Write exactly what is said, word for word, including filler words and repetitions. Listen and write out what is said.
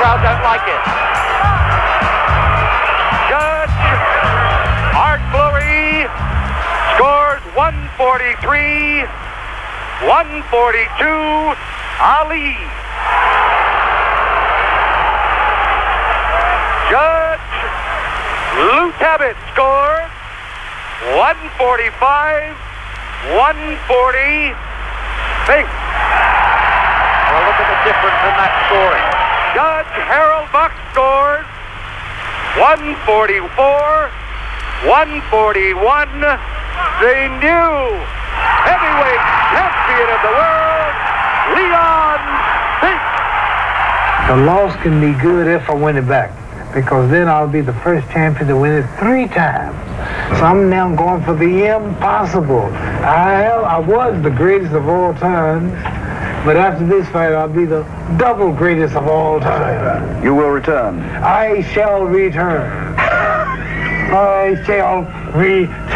crowd doesn't like it. Judge Art Glory scores one forty-three, one forty-two, Ali. Judge Lou Tabbitt scores one forty-five, one forty, Fink. Well, look at the difference in that scoring. Judge Harold Buck scores one forty-four, one forty-one, the new heavyweight champion of the world, Leon Fink. The loss can be good if I win it back, because then I'll be the first champion to win it three times. So I'm now going for the impossible. I, I was the greatest of all time, but after this fight, I'll be the double greatest of all time. You will return. I shall return. I shall return.